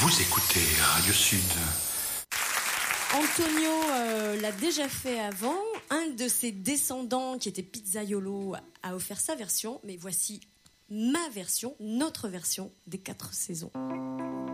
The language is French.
Vous écoutez Radio Sud. Antonio l'a déjà fait avant. Un de ses descendants, qui était Pizzaiolo, a offert sa version. Mais voici ma version, notre version des 4 saisons.